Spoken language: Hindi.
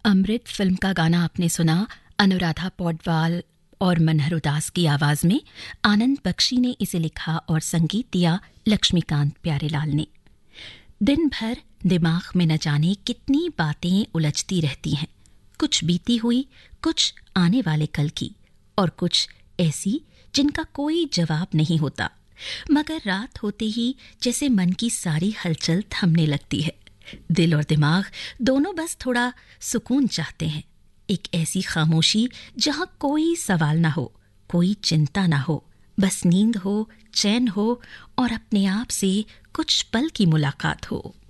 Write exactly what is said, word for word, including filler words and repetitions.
अमृत फिल्म का गाना आपने सुना अनुराधा पौडवाल और मनहर उदास की आवाज में। आनंद बख्शी ने इसे लिखा और संगीत दिया लक्ष्मीकांत प्यारेलाल ने। दिन भर दिमाग में न जाने कितनी बातें उलझती रहती हैं, कुछ बीती हुई, कुछ आने वाले कल की, और कुछ ऐसी जिनका कोई जवाब नहीं होता। मगर रात होते ही जैसे मन की सारी हलचल थमने लगती है। दिल और दिमाग दोनों बस थोड़ा सुकून चाहते हैं, एक ऐसी खामोशी जहां कोई सवाल ना हो, कोई चिंता ना हो, बस नींद हो, चैन हो और अपने आप से कुछ पल की मुलाकात हो।